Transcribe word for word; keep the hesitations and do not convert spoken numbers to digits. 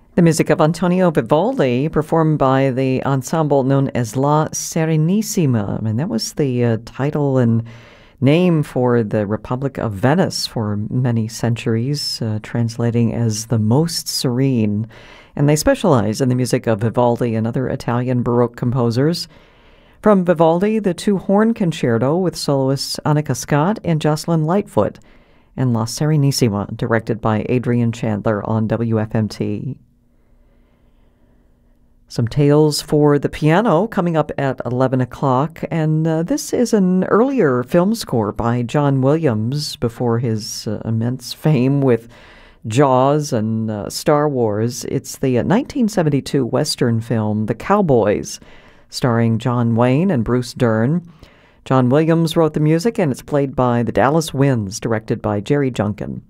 The music of Antonio Vivaldi, performed by the ensemble known as La Serenissima, and that was the uh, title and name for the Republic of Venice for many centuries, uh, translating as the Most Serene. And they specialize in the music of Vivaldi and other Italian Baroque composers. From Vivaldi, the two-horn concerto with soloists Annika Scott and Jocelyn Lightfoot, and La Serenissima, directed by Adrian Chandler on W F M T. Some tales for the piano coming up at eleven o'clock, and uh, this is an earlier film score by John Williams before his uh, immense fame with Jaws and uh, Star Wars. It's the uh, nineteen seventy-two Western film The Cowboys, starring John Wayne and Bruce Dern. John Williams wrote the music, and it's played by the Dallas Winds, directed by Jerry Junkin.